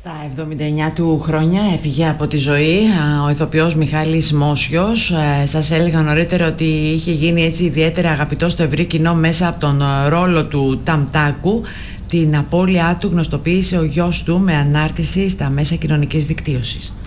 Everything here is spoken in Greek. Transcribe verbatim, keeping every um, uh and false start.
Στα εβδομήντα εννιά του χρόνια έφυγε από τη ζωή ο ηθοποιός Μιχάλης Μόσιος. Ε, σας έλεγα νωρίτερα ότι είχε γίνει έτσι ιδιαίτερα αγαπητό στο ευρύ κοινό μέσα από τον ρόλο του Ταμτάκου. Την απώλειά του γνωστοποίησε ο γιος του με ανάρτηση στα μέσα κοινωνικής δικτύωσης.